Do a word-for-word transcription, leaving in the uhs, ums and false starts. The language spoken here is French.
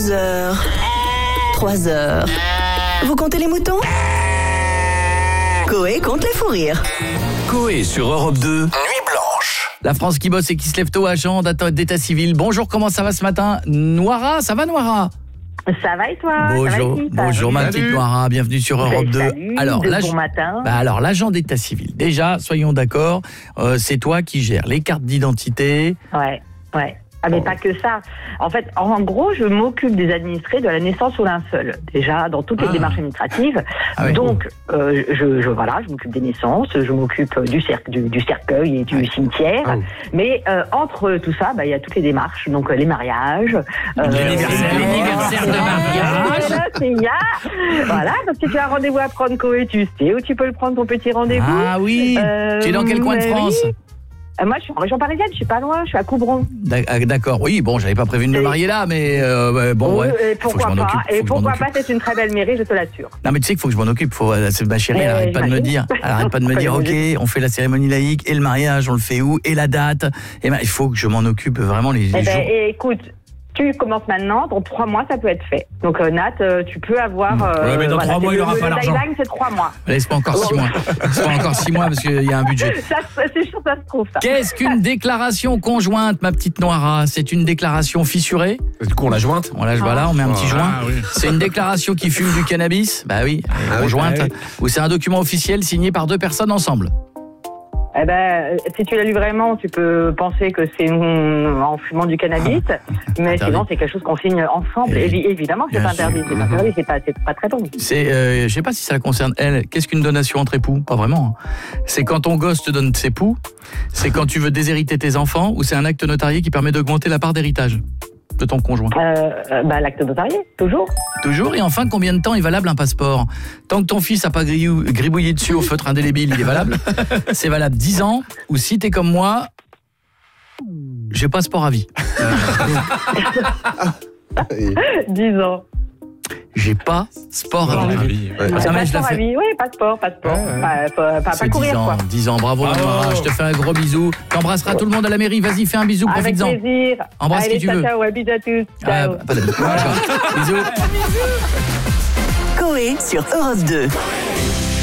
Deux heures. Trois heures. Vous comptez les moutons ? Coé compte les fous rires. Coé sur Europe deux, Nuit Blanche. La France qui bosse et qui se lève tôt, agent d'état civil. Bonjour, comment ça va ce matin ? Noira, ça va Noira ? Ça va et toi ? Bonjour, ça va bonjour ma petite Noira, bienvenue sur Europe deux. Salut, alors, de l'ag... bon matin. bah, alors, l'agent d'état civil, déjà, soyons d'accord, euh, c'est toi qui gères les cartes d'identité. Ouais, ouais. Ah mais Oh. pas que ça. En fait, en gros, je m'occupe des administrés de la naissance sous linceul. Déjà, dans toutes les Ah. démarches administratives. Ah oui. Donc, euh, je, je voilà, je m'occupe des naissances, je m'occupe du, cer- du, du cercueil et du Ouais. cimetière. Ah. Mais euh, entre tout ça, bah, il y a toutes les démarches. Donc, euh, les mariages. euh, L'anniversaire, euh, l'anniversaire de mariage. Là, c'est il y a. Voilà, parce que tu as un rendez-vous à prendre, Coé, tu sais où tu peux le prendre, ton petit rendez-vous. Ah oui, Euh, tu es dans quel coin de mais France ? oui. Euh, Moi, je suis en région parisienne, je suis pas loin, je suis à Coubron. D'ac- ah, D'accord, oui, bon, j'avais pas prévu de me Et- marier là, mais euh, bah, bon, ouais. Euh, et Faut que je pourquoi m'en pas occupe, faut Et que je m'en pourquoi occupe. pas C'est une très belle mairie, je te l'assure. Non mais tu sais qu'il faut que je m'en occupe, faut, euh, c'est ma chérie, elle Euh, arrête pas de me j'imagine. dire, elle arrête pas de me dire, ok, J'imagine. on fait la cérémonie laïque et le mariage, on le fait où et la date. Et ben il faut que je m'en occupe vraiment les, les Eh ben, jours. et écoute, tu commences maintenant, dans trois mois, ça peut être fait. Donc, euh, Nat, euh, tu peux avoir. Ouais, mais dans trois c'est mois, il le- aura le pas l'argent. deadline, c'est trois mois. Laisse-moi encore six mois, laisse-moi encore six mois parce qu'il y a un budget. Ça, c'est sûr, ça se trouve, ça. Qu'est-ce qu'une déclaration conjointe, ma petite Noira ? C'est une déclaration fissurée. Du coup, on l'a jointe. On lâche, voilà, on met un petit joint. Ah, oui. C'est une déclaration qui fume du cannabis. Bah oui, Ah oui, conjointe. ah oui. Ou c'est un document officiel signé par deux personnes ensemble. Eh ben, si tu l'as lu vraiment, tu peux penser que c'est une- en fumant du cannabis, mais Interdit. sinon, c'est quelque chose qu'on signe ensemble. Évi- Évi- évidemment, c'est bien interdit. sûr. C'est interdit, c'est pas, c'est pas très bon. C'est, euh, je sais pas si ça la concerne elle. Qu'est-ce qu'une donation entre époux ? Pas vraiment. C'est quand ton gosse te donne ses poux. C'est quand tu veux déshériter tes enfants, ou c'est un acte notarié qui permet d'augmenter la part d'héritage de ton conjoint. Euh, euh, bah, l'acte notarié, toujours. Toujours. Et enfin, combien de temps est valable un passeport ? Tant que ton fils a pas grillou- gribouillé dessus au feutre indélébile, il est valable. C'est valable dix ans. Ou si t'es comme moi, j'ai passeport à vie. dix ans. J'ai pas sport à vie. Ouais. Ah, mais je la Passeport à fais. vie, oui, passeport, passeport. Ouais, ouais. Pas, pas, pas, C'est pas courir, dix ans, quoi. dix ans, bravo, Bravo. Noira, je te fais un gros bisou. T'embrasseras tout le monde à la mairie, vas-y, fais un bisou, Avec profites-en. plaisir. Embrasse Allez, qui tu ciao, veux. ciao, ouais, bisous à tous. Ah, Ciao. pas de- D'accord. Bisous. Coé sur Europe deux.